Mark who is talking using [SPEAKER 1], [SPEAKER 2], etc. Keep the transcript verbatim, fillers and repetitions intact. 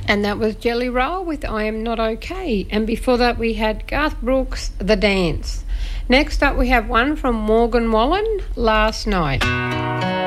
[SPEAKER 1] And that was Jelly Roll with I Am Not Okay. And before that we had Garth Brooks, The Dance. Next up we have one from Morgan Wallen, Last Night.